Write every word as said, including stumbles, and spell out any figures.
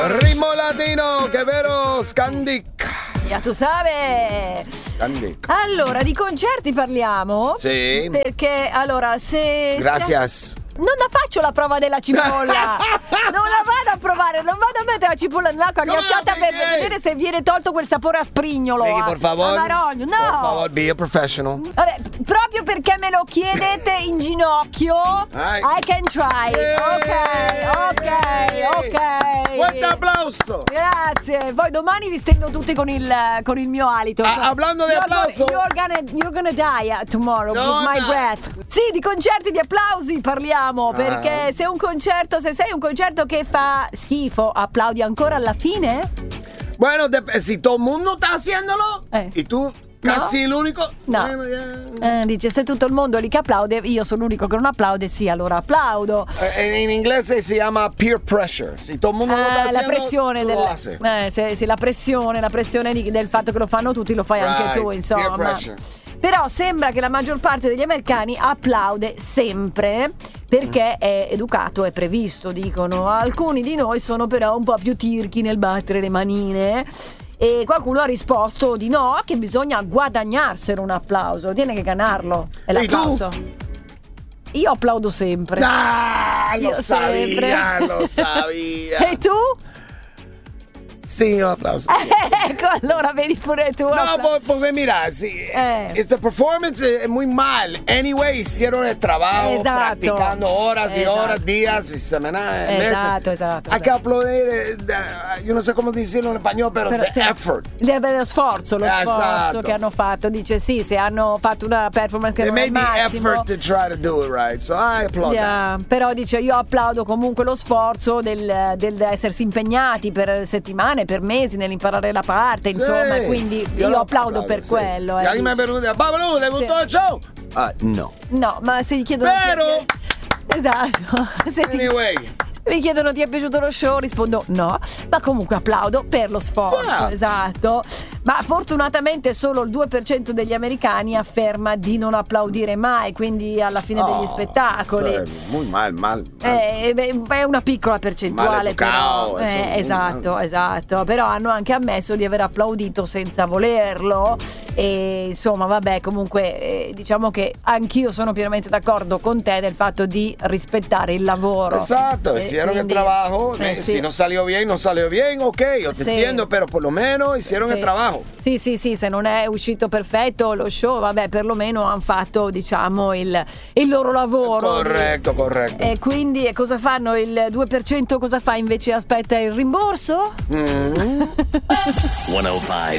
Ritmo latino, che vero, Scandic. Ya tu sabes. Scandic. Allora, di concerti parliamo? Sì. Perché, allora, se... Gracias. Non la faccio la prova della cipolla. Non la vado a provare. Non vado a mettere la cipolla nell'acqua ghiacciata per vedere se viene tolto quel sapore a sprignolo. Vicky, por favor. Amarogno. No. Por favor, be a professional. Vabbè, proprio perché me lo chiedete in ginocchio, Ai. I can try. Ok, ok, ok. Fuerte applauso. Grazie. Poi domani vi stendo tutti con il, con il mio alito. Ah, hablando di You're applauso. Gonna, you're, gonna, you're gonna die uh, tomorrow No, with my no. breath. Sì, di concerti, di applausi parliamo. Ah. Perché se un concerto, se sei un concerto che fa schifo, applaudi ancora alla fine? Bueno, de- si todo el mundo está haciéndolo Eh. y tú casi el único. No. Bueno, ya. Eh, dice, se tutto il mondo è lì che applaude, io sono l'unico che non applaude, sì, allora applaudo. En, en inglés si llama peer pressure. Si todo el mundo lo está Eh, haciendo, la pressione tú del, lo haces. eh, se, se la pressione, la pressione di- del fatto che lo fanno tutti, lo fai anche Right, tu, peer insomma. pressure. Però sembra che la maggior parte degli americani applaude sempre perché è educato, è previsto, dicono. Alcuni di noi sono però un po' più tirchi nel battere le manine. E qualcuno ha risposto di no, che bisogna guadagnarselo un applauso, tiene che ganarlo. È E tu? l'applauso. Io applaudo sempre. Ah, lo Io sabía, sempre. lo sabía. E tu? Sí, un aplauso. Ecco, allora vedi pure tu. No, appla- po- porque mira, sí, Eh. esta performance es muy mal. Anyway, hicieron el trabajo, Esatto. practicando horas y Esatto. horas, días y semanas, meses. Esatto, esatto, Hay que esatto. aplaudir, eh, the- yo no sé cómo decirlo en español, pero, Però, the sì, effort. le- lo sforzo, lo Esatto. sforzo che hanno fatto. Dice sì, se hanno fatto una performance che They non è made il the massimo. effort to try to do it right, so I applaud that. Yeah, però dice io applaudo comunque lo sforzo del, del essersi impegnati per settimane, per mesi nell'imparare la parte, insomma, Sì, quindi io, lo applaudo per sì. quello. Se eh, alguien me dice. pregunta, Pablo, ¿le gustó Sì. il show? Ah, no. No, ma se gli chiedono Però- esatto. Se ti- Anyway. mi chiedono ti è piaciuto lo show, rispondo no, ma comunque applaudo per lo sforzo, Ah. esatto. Ma fortunatamente solo il due per cento degli americani afferma di non applaudire mai, quindi alla fine degli Oh, spettacoli. sì, muy mal, mal. mal. Eh, beh, è una piccola percentuale, Maleducado, però. eso, Eh, muy esatto, mal. esatto. Però hanno anche ammesso di aver applaudito senza volerlo. E insomma, vabbè, comunque eh, diciamo che anch'io sono pienamente d'accordo con te del fatto di rispettare il lavoro. Exacto, Eh, hicieron quindi- el trabajo. eh, eh, sì. Si no salió bien, no salió bien, ok, yo te Sì. entiendo, pero por lo menos hicieron Sì. el trabajo. Sì, sì, sì, se non è uscito perfetto lo show, vabbè, perlomeno hanno fatto, diciamo, il, il loro lavoro. Correcto, correcto. E quindi e cosa fanno? Il due per cento cosa fa invece? Aspetta il rimborso? Mm. centocinque